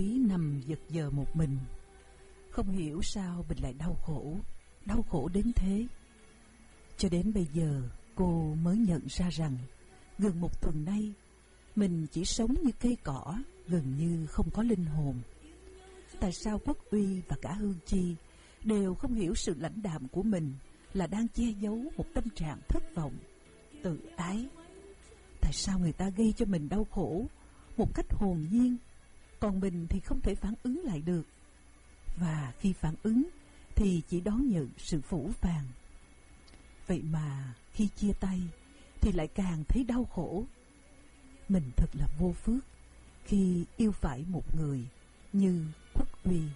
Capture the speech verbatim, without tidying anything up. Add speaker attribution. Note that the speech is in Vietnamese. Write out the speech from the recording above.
Speaker 1: Úy nằm giật giờ một mình. Không hiểu sao mình lại đau khổ, đau khổ đến thế. Cho đến bây giờ cô mới nhận ra rằng gần một tuần nay mình chỉ sống như cây cỏ, gần như không có linh hồn. Tại sao Quốc Uy và cả Hương Chi đều không hiểu sự lãnh đạm của mình là đang che giấu một tâm trạng thất vọng, tự ái? Tại sao người ta gây cho mình đau khổ một cách hồn nhiên, còn mình thì không thể phản ứng lại được? Và khi phản ứng thì chỉ đón nhận sự phũ phàng. Vậy mà khi chia tay thì lại càng thấy đau khổ. Mình thật là vô phước khi yêu phải một người như Quốc Uy.